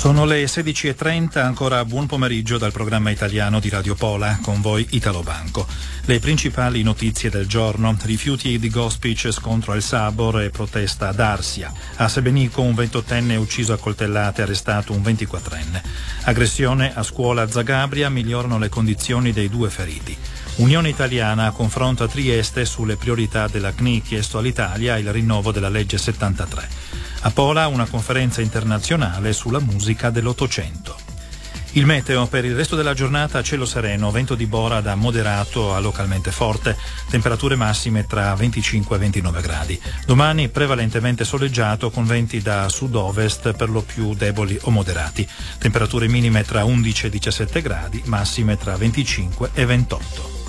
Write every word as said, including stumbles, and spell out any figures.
Sono le sedici e trenta, ancora buon pomeriggio dal programma italiano di Radio Pola, con voi Italo Banco. Le principali notizie del giorno: rifiuti di Gospic, scontro al Sabor e protesta ad Arsia. A Sebenico un ventottenne ucciso a coltellate, arrestato un ventiquattrenne. Aggressione a scuola a Zagabria, migliorano le condizioni dei due feriti. Unione Italiana a confronto a Trieste sulle priorità della C N I, chiesto all'Italia il rinnovo della legge settantatré. A Pola una conferenza internazionale sulla musica dell'Ottocento. Il meteo: per il resto della giornata cielo sereno, vento di bora da moderato a localmente forte, temperature massime tra venticinque e ventinove gradi. Domani prevalentemente soleggiato con venti da sud-ovest per lo più deboli o moderati. Temperature minime tra undici e diciassette gradi, massime tra venticinque e ventotto.